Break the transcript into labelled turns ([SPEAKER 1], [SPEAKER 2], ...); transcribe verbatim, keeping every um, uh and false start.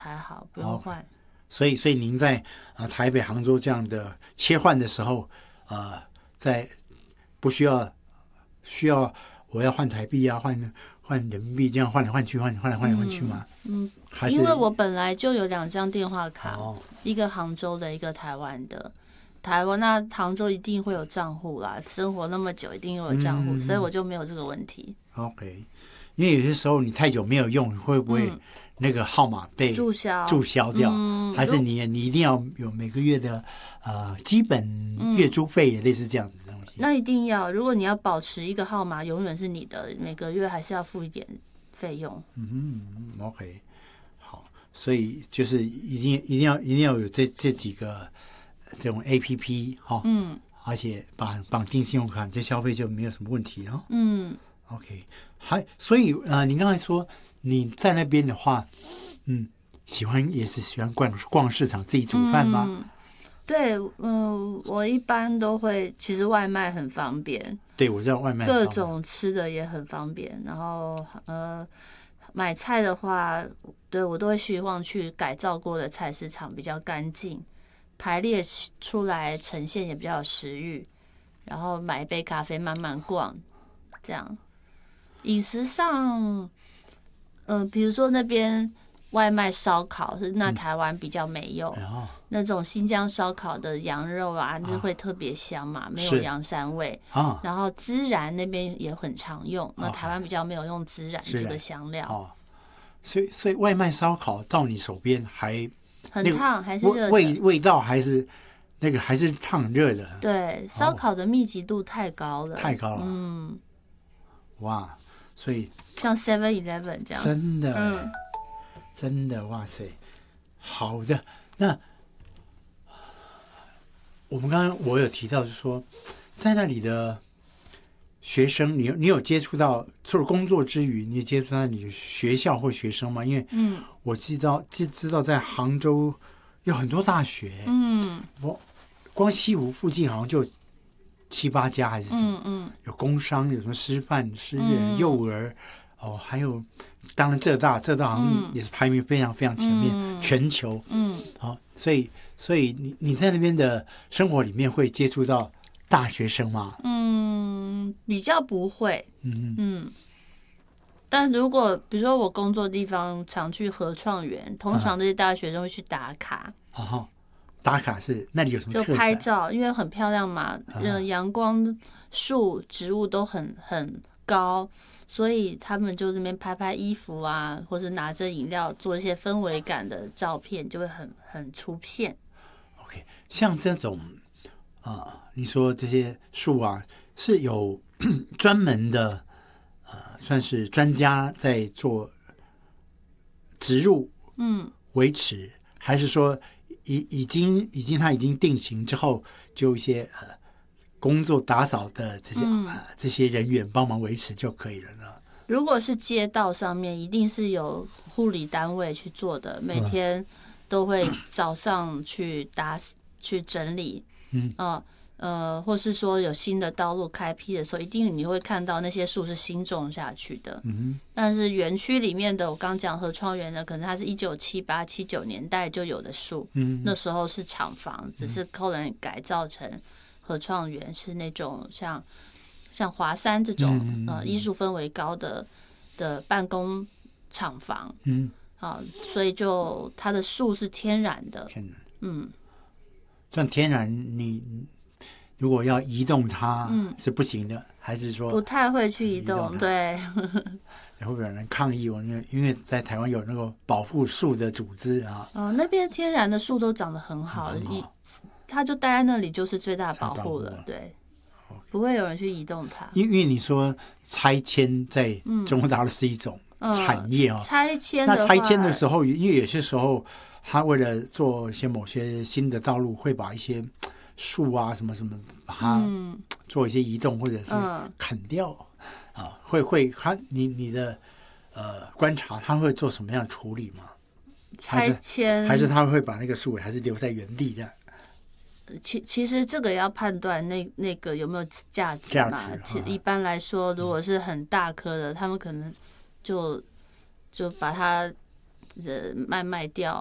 [SPEAKER 1] 还好，不用换。
[SPEAKER 2] Okay. 所以，所以您在呃台北、杭州这样的切换的时候，呃，在不需要需要我要换台币啊，换换人民币，这样换来换去，换换来换来换去吗？
[SPEAKER 1] 嗯，嗯
[SPEAKER 2] 还是
[SPEAKER 1] 因为我本来就有两张电话卡，
[SPEAKER 2] 哦、
[SPEAKER 1] 一个杭州的，一个台湾的。台湾那杭州一定会有账户啦，生活那么久一定有账户，嗯、所以我就没有这个问题。
[SPEAKER 2] OK， 因为有些时候你太久没有用，会不会？嗯那个号码被
[SPEAKER 1] 注销
[SPEAKER 2] 注销掉，
[SPEAKER 1] 嗯、
[SPEAKER 2] 还是你你一定要有每个月的呃基本月租费，也类似这样子的东西、
[SPEAKER 1] 嗯。那一定要，如果你要保持一个号码永远是你的，每个月还是要付一点费用。
[SPEAKER 2] 嗯 ，OK， 好，所以就是一定一定要一定要有这这几个这种 A P P 哈、哦，
[SPEAKER 1] 嗯，
[SPEAKER 2] 而且绑绑定信用卡，这消费就没有什么问题啊、哦。
[SPEAKER 1] 嗯
[SPEAKER 2] ，OK， 还所以呃，你刚才说。你在那边的话，嗯，喜欢也是喜欢逛逛市场，自己煮饭吗？
[SPEAKER 1] 嗯、对，嗯、呃，我一般都会，其实外卖很方便。
[SPEAKER 2] 对，我知道外卖
[SPEAKER 1] 各种吃的也很方便。然后呃，买菜的话，对我都会希望去改造过的菜市场，比较干净，排列出来呈现也比较有食欲。然后买一杯咖啡慢慢逛，这样。饮食上。嗯、呃，比如说那边外卖烧烤是那台湾比较没有、嗯、那种新疆烧烤的羊肉啊，就会特别香嘛，没有羊膻味、啊、然后孜然那边也很常用、啊、那台湾比较没有用孜然这个香料、
[SPEAKER 2] 哦、所以所以外卖烧烤到你手边还
[SPEAKER 1] 很烫还是热的，
[SPEAKER 2] 味味道还是那个还是烫热的，
[SPEAKER 1] 对，烧烤的密集度太高了、哦、
[SPEAKER 2] 太高了，
[SPEAKER 1] 嗯，
[SPEAKER 2] 哇，所以
[SPEAKER 1] 像 seven eleven 这样，
[SPEAKER 2] 真的，
[SPEAKER 1] 嗯，
[SPEAKER 2] 真的，哇塞，好的。那我们刚刚我有提到，就是说，在那里的学生，你你有接触到，除了工作之余，你接触到你的学校或学生吗？因为，嗯，我知道，知知道在杭州有很多大学，嗯，我光西湖附近好像就七八家还是什么，嗯嗯，有工商，有什么师范、师院、嗯、幼儿，哦，还有当然浙大，浙大好像也是排名非常非常前面，嗯、全球，嗯，好、哦，所以所以你你在那边的生活里面会接触到大学生吗？
[SPEAKER 1] 嗯，比较不会，嗯嗯。但如果比如说我工作的地方常去合创园，通常这些大学生会去打卡。
[SPEAKER 2] 哦，打卡是那里有什么特色？
[SPEAKER 1] 就拍照，因为很漂亮嘛，嗯，阳光、树、植物都很很高，所以他们就那边拍拍衣服啊，或者拿着饮料做一些氛围感的照片，就会很很出片。
[SPEAKER 2] OK， 像这种啊、呃，你说这些树啊，是有专门的呃，算是专家在做植入，嗯，维持，嗯、还是说已已经已经它已经定型之后，就一些呃工作打扫的这些、嗯呃、这些人员帮忙维持就可以了呢？
[SPEAKER 1] 如果是街道上面，一定是有护理单位去做的，每天都会早上去打去整理，嗯啊。呃，或是说有新的道路开辟的时候，一定你会看到那些树是新种下去的。嗯，但是园区里面的，我刚讲合创园的，可能它是一九七八、七九年代就有的树，嗯，那时候是厂房，只是后人改造成合创园，是那种像像华山这种、嗯、呃艺术氛围高的的办公厂房。嗯，啊，所以就它的树是天然的，
[SPEAKER 2] 天然，
[SPEAKER 1] 嗯，
[SPEAKER 2] 像天然你。如果要移动它是不行的，嗯、还是说
[SPEAKER 1] 不太会去移动？移动对，
[SPEAKER 2] 会不会有人抗议？我因为在台湾有那个保护树的组织啊。
[SPEAKER 1] 哦，那边天然的树都长得很好，很好它就待在那里就是最大保护了。对，不会有人去移动它。
[SPEAKER 2] 因为你说拆迁在中国大陆是一种产业啊、
[SPEAKER 1] 嗯嗯，拆迁
[SPEAKER 2] 那拆迁的时候，因为有些时候他为了做一些某些新的道路，会把一些。树啊，什么什么，把它做一些移动，或者是砍掉、嗯、啊，会会，他你你的呃观察，他会做什么样的处理吗？
[SPEAKER 1] 拆迁
[SPEAKER 2] 还是他会把那个树还是留在原地的？
[SPEAKER 1] 其其实这个要判断那那个有没有价值嘛。
[SPEAKER 2] 价值、啊、
[SPEAKER 1] 一般来说，如果是很大棵的，嗯、他们可能就就把它呃卖卖掉，